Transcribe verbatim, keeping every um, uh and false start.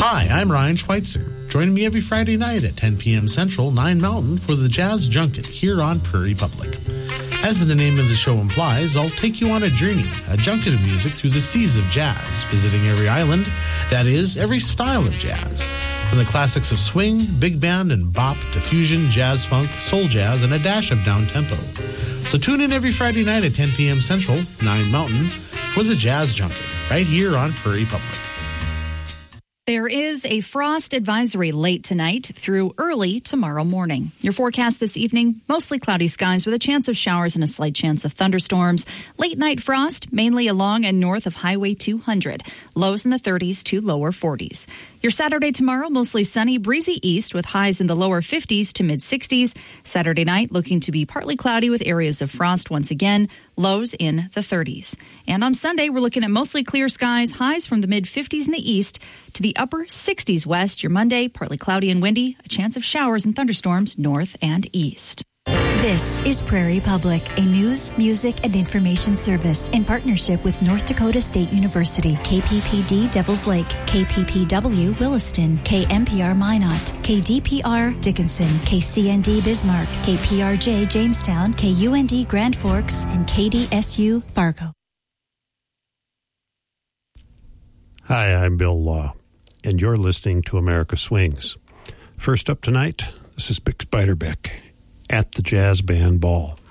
Hi, I'm Ryan Schweitzer. Join me every Friday night at ten p.m. Central, nine Mountain for the Jazz Junket here on Prairie Public. As the name of the show implies, I'll take you on a journey, a junket of music through the seas of jazz, visiting every island, that is, every style of jazz. From the classics of swing, big band, and bop to fusion, jazz funk, soul jazz, and a dash of down-tempo. So tune in every Friday night at ten p.m. Central, nine Mountain, for the Jazz Junket, right here on Prairie Public. There is a frost advisory late tonight through early tomorrow morning. Your forecast this evening, mostly cloudy skies with a chance of showers and a slight chance of thunderstorms. Late night frost, mainly along and north of Highway two hundred. Lows in the thirties to lower forties. Your Saturday tomorrow, mostly sunny, breezy east with highs in the lower fifties to mid-sixties. Saturday night looking to be partly cloudy with areas of frost once again. Lows in the thirties. And on Sunday, we're looking at mostly clear skies, highs from the mid-fifties in the east to the upper sixties west. Your Monday, partly cloudy and windy, a chance of showers and thunderstorms north and east. This is Prairie Public, a news, music, and information service in partnership with North Dakota State University, K P P D Devils Lake, K P P W Williston, K M P R Minot, K D P R Dickinson, K C N D Bismarck, K P R J Jamestown, K U N D Grand Forks, and K D S U Fargo. Hi, I'm Bill Law, and you're listening to America Swings. First up tonight, this is Bix Beiderbecke at the Jazz Band Ball.